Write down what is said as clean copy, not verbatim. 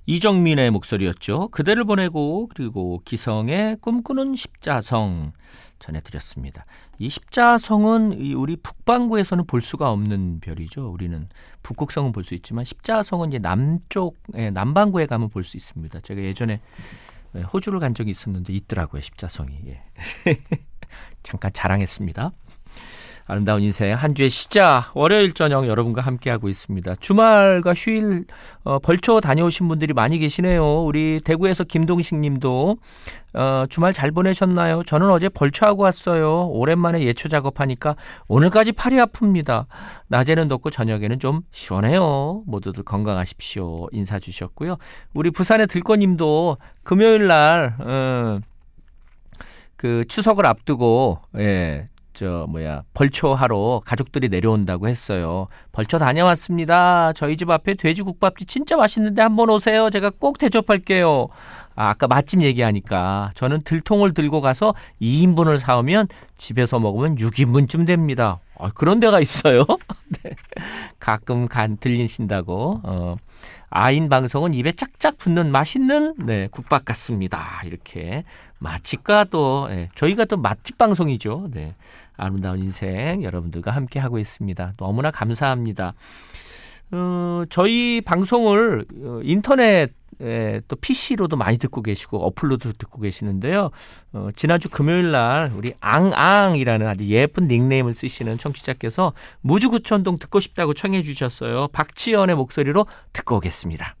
이정민의 목소리였죠. 그대를 보내고 그리고 기성의 꿈꾸는 십자성 전해드렸습니다. 이 십자성은 우리 북반구에서는 볼 수가 없는 별이죠. 우리는 북극성은 볼 수 있지만 십자성은 이제 남반구에 가면 볼 수 있습니다. 제가 예전에 호주를 간 적이 있었는데 있더라고요. 십자성이. 예. 잠깐 자랑했습니다. 아름다운 인생 한 주의 시작 월요일 저녁 여러분과 함께하고 있습니다. 주말과 휴일 벌초 다녀오신 분들이 많이 계시네요. 우리 대구에서 김동식 님도 주말 잘 보내셨나요? 저는 어제 벌초하고 왔어요. 오랜만에 예초 작업하니까 오늘까지 팔이 아픕니다. 낮에는 덥고 저녁에는 좀 시원해요. 모두들 건강하십시오. 인사 주셨고요. 우리 부산의 들꽃 님도 금요일 날 그 추석을 앞두고 벌초하러 가족들이 내려온다고 했어요. 벌초 다녀왔습니다. 저희 집 앞에 돼지국밥집 진짜 맛있는데 한번 오세요. 제가 꼭 대접할게요. 아까 맛집 얘기하니까 저는 들통을 들고 가서 2인분을 사오면 집에서 먹으면 6인분쯤 됩니다. 그런 데가 있어요. 네. 가끔 들리신다고. 아인 방송은 입에 짝짝 붙는 맛있는 국밥 같습니다. 이렇게 맛집과 또 저희가 또 맛집 방송이죠. 네. 아름다운 인생 여러분들과 함께 하고 있습니다. 너무나 감사합니다. 저희 방송을 인터넷 또 PC로도 많이 듣고 계시고 어플로도 듣고 계시는데요. 지난주 금요일 날 우리 앙앙이라는 아주 예쁜 닉네임을 쓰시는 청취자께서 무주구천동 듣고 싶다고 청해 주셨어요. 박지연의 목소리로 듣고 오겠습니다.